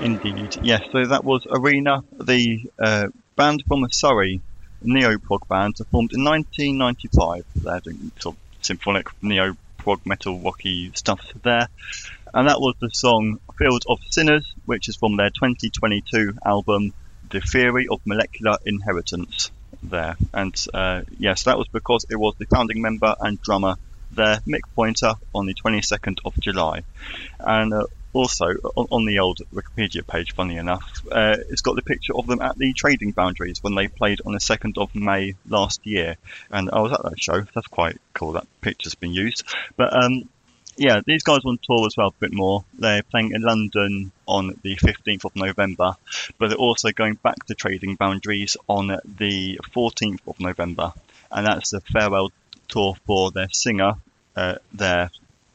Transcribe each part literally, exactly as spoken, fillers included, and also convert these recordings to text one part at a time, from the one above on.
Indeed, yes. So that was Arena, the uh, band from Surrey, neo-prog band, formed in nineteen ninety-five. They're doing sort of symphonic neo-prog metal rocky stuff there. And that was the song Field of Sinners, which is from their twenty twenty-two album, The Theory of Molecular Inheritance there. And uh, yes, that was because it was the founding member and drummer there, Mick Pointer, on the twenty-second of July. And uh, also, on, on the old Wikipedia page, funny enough, uh, it's got the picture of them at the Trading Boundaries when they played on the second of May last year. And I was at that show. That's quite cool. That picture's been used. But um, yeah, these guys on tour as well a bit more. They're playing in London on the fifteenth of November, but they're also going back to Trading Boundaries on the fourteenth of November. And that's the farewell tour for their singer, uh, their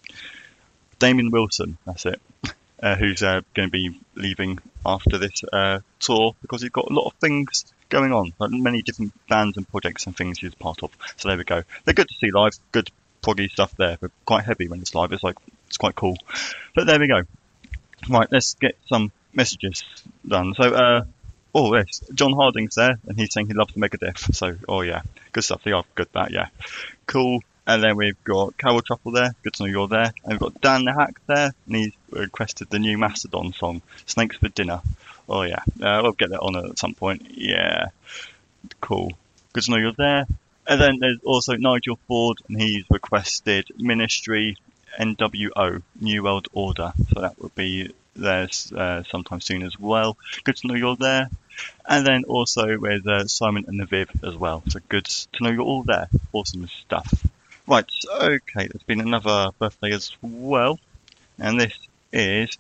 Damien Wilson, that's it. Uh, who's uh, going to be leaving after this uh, tour because he's got a lot of things going on, like many different bands and projects and things he's part of. So there we go. They're good to see live, good proggy stuff there, but quite heavy when it's live. It's like it's quite cool. But there we go. Right, let's get some messages done. So, uh, oh yes, John Harding's there, and he's saying he loves Megadeth. So, oh yeah, good stuff. They are good. That yeah, cool. And then we've got Carol Truffle there. Good to know you're there. And we've got Dan the Hack there. And he's requested the new Mastodon song, Snakes for Dinner. Oh, yeah. Uh, we'll get that on at some point. Yeah. Cool. Good to know you're there. And then there's also Nigel Ford. And he's requested Ministry N W O, New World Order. So that would be there uh, sometime soon as well. Good to know you're there. And then also with uh, Simon and the Viv as well. So good to know you're all there. Awesome stuff. Right, okay, there's been another birthday as well, and this is,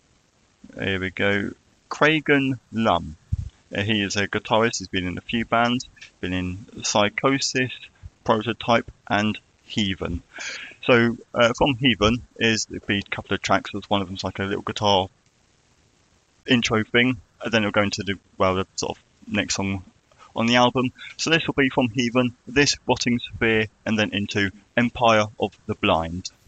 here we go, Craigan Lum. Uh, he is a guitarist, he's been in a few bands, been in Psychosis, Prototype, and Heathen. So, uh, from Heathen is the a couple of tracks, as one of them's like a little guitar intro thing, and then it'll go into the, well, the sort of next song on the album. So this will be from Heathen, this Rotting Sphere, and then into Empire of the Blind.